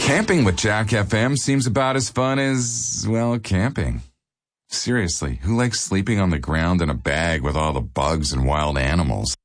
Camping with Jack FM seems about as fun as, well, camping. Seriously, who likes sleeping on the ground in a bag with all the bugs and wild animals?